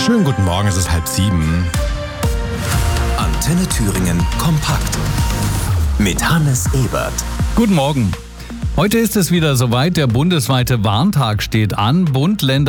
Schönen guten Morgen, es ist 6:30. Antenne Thüringen kompakt mit Hannes Ebert. Guten Morgen. Heute ist es wieder soweit, der bundesweite Warntag steht an. Bund, Länder